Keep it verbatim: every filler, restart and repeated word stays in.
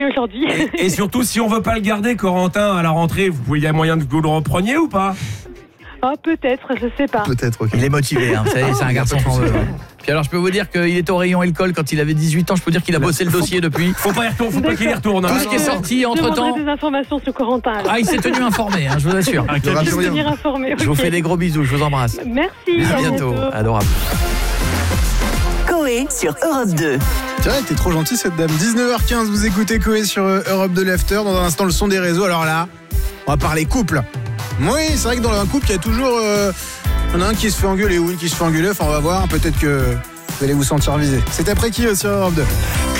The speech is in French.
aujourd'hui. Et, et surtout, si on veut pas le garder, Corentin, à la rentrée, vous pouvez, il y a moyen de vous le repreniez ou pas? Ah, peut-être, je sais pas. Peut-être, ok. Il est motivé, hein, vous savez, c'est un garçon qu'on veut. Puis alors, je peux vous dire qu'il est au rayon alcool quand il avait dix-huit ans. Je peux vous dire qu'il a bossé le dossier depuis. Faut pas y retourner, faut pas qu'il y retourne. Tout ce qui est sorti entre-temps. Je des informations sur Corentin. Alors. Ah, il s'est tenu informé, hein, je vous assure. Je vais tenir informé. Je vous fais des gros bisous, je vous embrasse. Merci. À bientôt. Adorable. Coé sur Europe deux. Tiens, elle était trop gentille cette dame. dix-neuf heures quinze, vous écoutez Coé sur Europe deux l'After. Dans un instant, le son des réseaux. Alors là, on va parler couple. Oui, c'est vrai que dans un couple, il y a toujours euh, on a un qui se fait engueuler ou une qui se fait engueuler. Enfin, on va voir. Peut-être que vous allez vous sentir visé. C'est après qui euh, sur Europe deux?